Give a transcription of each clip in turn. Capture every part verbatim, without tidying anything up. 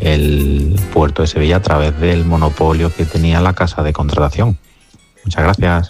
el puerto de Sevilla a través del monopolio que tenía la casa de contratación. Muchas gracias.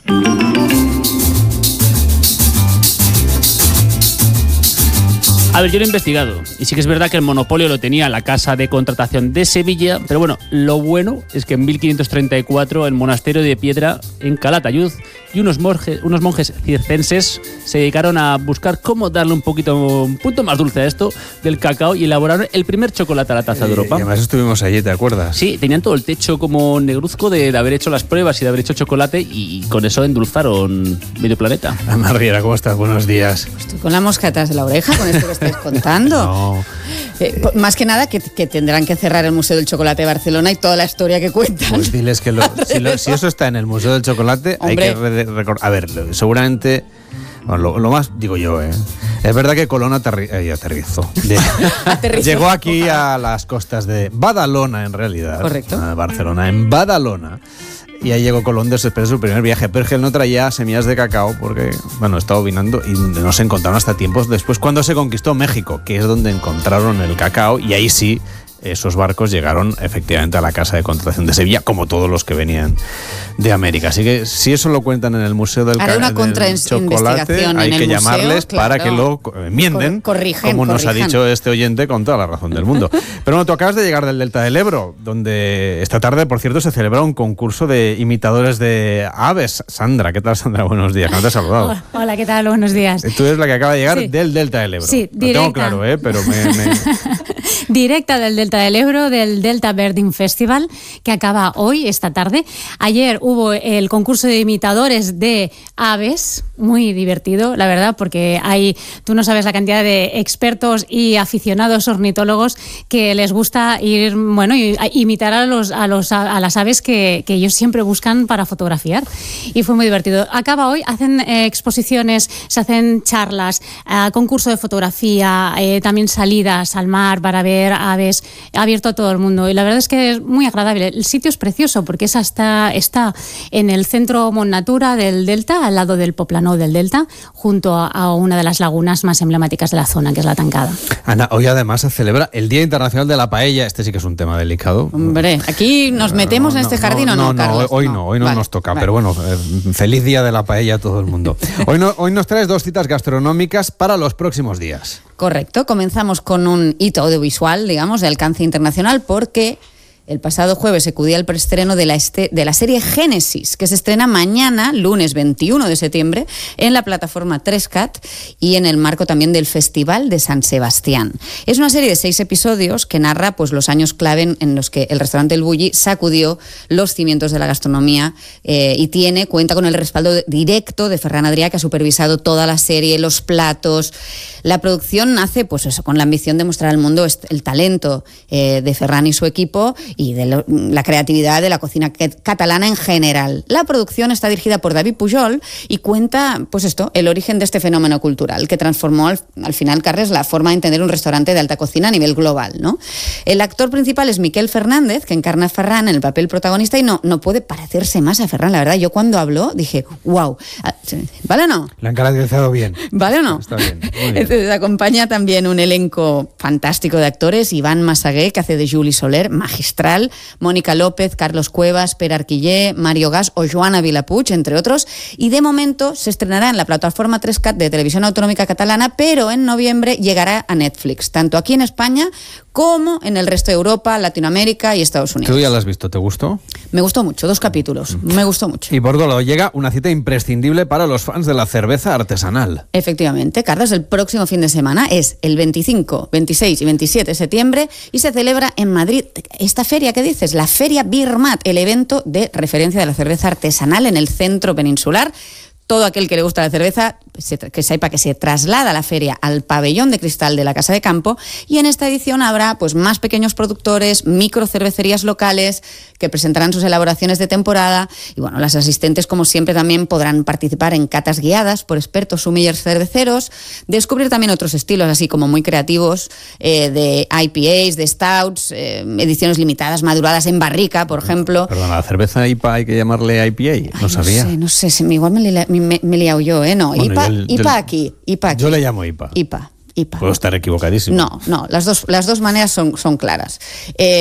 A ver, yo lo he investigado y sí que es verdad que el monopolio lo tenía la Casa de Contratación de Sevilla, pero bueno, lo bueno es que en mil quinientos treinta y cuatro el monasterio de Piedra en Calatayud y unos monjes, unos monjes circenses se dedicaron a buscar cómo darle un poquito, un punto más dulce a esto del cacao y elaboraron el primer chocolate a la taza eh, de Europa. Y además estuvimos allí, ¿te acuerdas? Sí, tenían todo el techo como negruzco de, de haber hecho las pruebas y de haber hecho chocolate y con eso endulzaron medio planeta. Ana Riera, ¿cómo estás? Buenos días. Estoy con la mosca atrás de la oreja con esto que estáis contando. No. Eh, más que nada que, que tendrán que cerrar el Museo del Chocolate de Barcelona y toda la historia que cuentan. Pues diles que lo, si, lo, si eso está en el Museo del Chocolate, Hombre. hay que recordar. A ver, seguramente, bueno, lo, lo más, digo yo, ¿eh? Es verdad que Colón aterri eh, aterrizó. De, Aterrizó. Llegó aquí a las costas de Badalona, en realidad. Correcto. A Barcelona, en Badalona. Y ahí llegó Colón después de su primer viaje. Pero es que él no traía semillas de cacao porque, bueno, estaba vinando y no se encontraron hasta tiempos después cuando se conquistó México, que es donde encontraron el cacao. Y ahí sí, esos barcos llegaron efectivamente a la Casa de Contratación de Sevilla, como todos los que venían de América. Así que si eso lo cuentan en el Museo del, Haré una del Chocolate, hay en que el llamarles museo, para claro. que lo enmienden, Cor corrigen, como nos corrijan. ha dicho este oyente con toda la razón del mundo. Pero bueno, tú acabas de llegar del Delta del Ebro, donde esta tarde, por cierto, se celebra un concurso de imitadores de aves. Sandra, ¿qué tal, Sandra? Buenos días, que no te he saludado. Hola, hola, ¿qué tal? Buenos días. Tú eres la que acaba de llegar Sí. del Delta del Ebro. Sí, Lo directa. tengo claro, ¿eh? Pero me... me... Directa del Delta del Ebro, del Delta Birding Festival, que acaba hoy, esta tarde. Ayer hubo el concurso de imitadores de aves, muy divertido, la verdad, porque hay, tú no sabes la cantidad de expertos y aficionados ornitólogos que les gusta ir, bueno, y, a, imitar a los, a los a, a las aves que, que ellos siempre buscan para fotografiar. Y fue muy divertido. Acaba hoy, hacen eh, exposiciones, se hacen charlas, eh, concurso de fotografía, eh, también salidas al mar para ver aves, abierto a todo el mundo. Y la verdad es que es muy agradable. El sitio es precioso porque es hasta, está en el centro Mont Natura del Delta, al lado del Poplano del Delta, junto a, a una de las lagunas más emblemáticas de la zona, que es la Tancada. Ana, hoy además se celebra el Día Internacional de la Paella. Este sí que es un tema delicado. Hombre, aquí nos metemos no, en este no, jardín no, o no, no, Carlos. hoy no, hoy no vale, nos toca, vale. pero bueno, eh, feliz Día de la Paella a todo el mundo. Hoy, no, hoy nos traes dos citas gastronómicas para los próximos días. Correcto, comenzamos con un hito audiovisual, digamos, de alcance internacional, porque el pasado jueves se acudía al preestreno de la, este, de la serie Génesis, que se estrena mañana, lunes veintiuno de septiembre, en la plataforma tres cat y en el marco también del Festival de San Sebastián. Es una serie de seis episodios que narra pues, los años clave en, en los que el restaurante El Bulli sacudió los cimientos de la gastronomía eh, y tiene, cuenta con el respaldo de, directo de Ferran Adrià, que ha supervisado toda la serie, los platos. La producción nace pues eso, con la ambición de mostrar al mundo el talento eh, de Ferran y su equipo y de lo, la creatividad de la cocina catalana en general. La producción está dirigida por David Pujol y cuenta, pues esto, el origen de este fenómeno cultural que transformó al, al final, Carles, la forma de entender un restaurante de alta cocina a nivel global, ¿no? El actor principal es Miquel Fernández, que encarna a Ferran en el papel protagonista y no, no puede parecerse más a Ferran. La verdad, yo cuando habló dije, wow, ¿vale o no? La han caracterizado bien. ¿Vale o no? Está bien, muy bien. Entonces, acompaña también un elenco fantástico de actores: Iván Massaguer, que hace de Juli Soler, magistral, Mónica López, Carlos Cuevas, Pere Arquillé, Mario Gas o Joana Vilapuig, entre otros. Y de momento se estrenará en la plataforma tres cat de Televisión Autonómica Catalana, pero en noviembre llegará a Netflix, tanto aquí en España como en el resto de Europa, Latinoamérica y Estados Unidos. ¿Tú ya la has visto? ¿Te gustó? Me gustó mucho, dos capítulos. Me gustó mucho. Y por otro lado, llega una cita imprescindible para los fans de la cerveza artesanal. Efectivamente, Carlos, el próximo fin de semana es el veinticinco, veintiséis y veintisiete de septiembre y se celebra en Madrid esta feria, ¿qué dices? La Feria Birmat, el evento de referencia de la cerveza artesanal en el centro peninsular. Todo aquel que le gusta la cerveza, que sepa que se traslada la feria al pabellón de cristal de la Casa de Campo, y en esta edición habrá pues más pequeños productores, microcervecerías locales que presentarán sus elaboraciones de temporada, y bueno, las asistentes, como siempre, también podrán participar en catas guiadas por expertos sommeliers cerveceros, descubrir también otros estilos así como muy creativos, eh, de I P As, de stouts, eh, ediciones limitadas maduradas en barrica, por ejemplo. Perdona, ¿la cerveza I P A hay que llamarle I P A? No Ay, sabía. No sé, no sé, si me, igual me, me, me, me he liado yo, ¿eh? No, Bueno, I P A, yo el- I P A yo el- aquí, I P A aquí. Yo le llamo I P A. I P A, I P A. Puedo estar equivocadísimo. No, no, las dos, las dos maneras son, son claras. Eh,